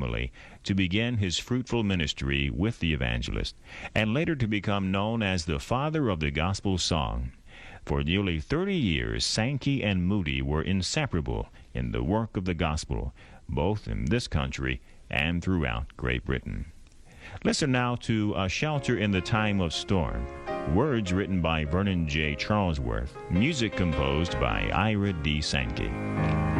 family to begin his fruitful ministry with the evangelist, and later to become known as the father of the gospel song. For nearly 30 years, Sankey and Moody were inseparable in the work of the gospel, both in this country and throughout Great Britain. Listen now to A Shelter in the Time of Storm. Words written by Vernon J. Charlesworth. Music composed by Ira D. Sankey.